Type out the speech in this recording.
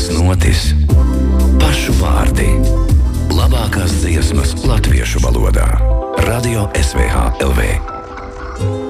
Pašas notis, pašu vārdi, labākās dziesmas latviešu valodā. Radio SVH LV.